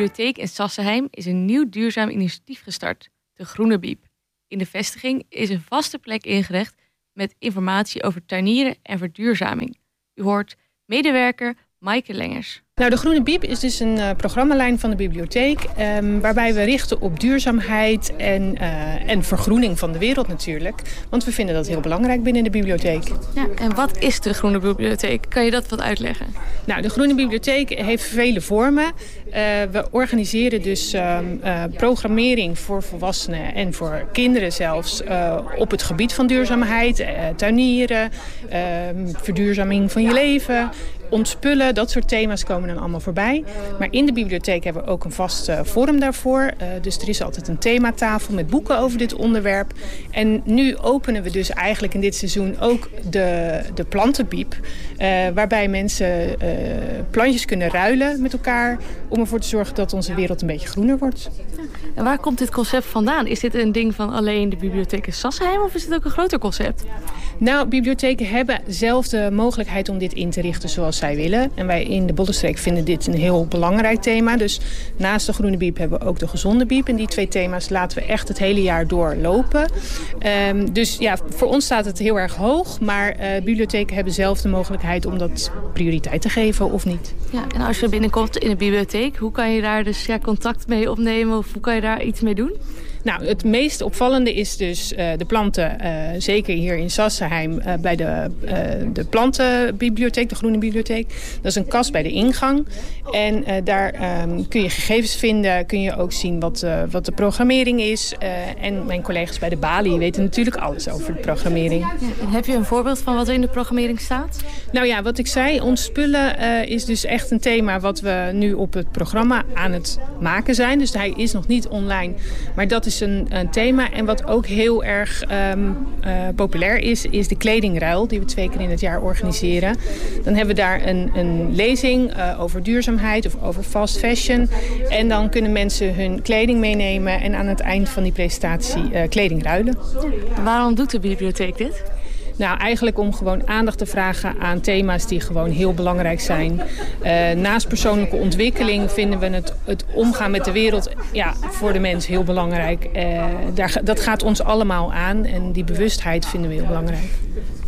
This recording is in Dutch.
bibliotheek in Sassenheim is een nieuw duurzaam initiatief gestart, de Groene Biep. In de vestiging is een vaste plek ingericht met informatie over tuinieren en verduurzaming. U hoort medewerker Maaike Lengers. Nou, de Groene Biep is dus een programmalijn van de bibliotheek, waarbij we richten op duurzaamheid en vergroening van de wereld natuurlijk. Want we vinden dat heel belangrijk binnen de bibliotheek. Ja, en wat is de Groene Bibliotheek? Kan je dat wat uitleggen? Nou, de Groene Bibliotheek heeft vele vormen. We organiseren dus programmering voor volwassenen en voor kinderen zelfs op het gebied van duurzaamheid, tuinieren, verduurzaming van je leven, ontspullen, dat soort thema's komen dan allemaal voorbij. Maar in de bibliotheek hebben we ook een vast forum daarvoor. Dus er is altijd een thematafel met boeken over dit onderwerp. En nu openen we dus eigenlijk in dit seizoen ook de plantenbiep. Waarbij mensen plantjes kunnen ruilen met elkaar om ervoor te zorgen dat onze wereld een beetje groener wordt. En waar komt dit concept vandaan? Is dit een ding van alleen de bibliotheek in Sassenheim of is het ook een groter concept? Nou, bibliotheken hebben zelf de mogelijkheid om dit in te richten zoals zij willen. En wij in de Bollenstreek vinden dit een heel belangrijk thema. Dus naast de Groene Biep hebben we ook de Gezonde Biep. En die twee thema's laten we echt het hele jaar doorlopen. Dus ja, voor ons staat het heel erg hoog. Maar bibliotheken hebben zelf de mogelijkheid om dat prioriteit te geven of niet. Ja, en als je binnenkomt in een bibliotheek, hoe kan je daar dus contact mee opnemen of hoe kan je daar iets mee doen? Nou, het meest opvallende is dus de planten, zeker hier in Sassenheim, bij de plantenbibliotheek, de Groene Bibliotheek. Dat is een kast bij de ingang. En daar kun je gegevens vinden, kun je ook zien wat de programmering is. En mijn collega's bij de balie weten natuurlijk alles over de programmering. Ja, en heb je een voorbeeld van wat er in de programmering staat? Nou ja, wat ik zei, ontspullen is dus echt een thema wat we nu op het programma aan het maken zijn. Dus hij is nog niet online, maar dat is een thema. En wat ook heel erg populair is de kledingruil die we 2 keer in het jaar organiseren. Dan hebben we daar een lezing over duurzaamheid of over fast fashion. En dan kunnen mensen hun kleding meenemen en aan het eind van die presentatie kleding ruilen. Waarom doet de bibliotheek dit? Nou, eigenlijk om gewoon aandacht te vragen aan thema's die gewoon heel belangrijk zijn. Naast persoonlijke ontwikkeling vinden we het omgaan met de wereld voor de mens heel belangrijk. Dat gaat ons allemaal aan en die bewustheid vinden we heel belangrijk.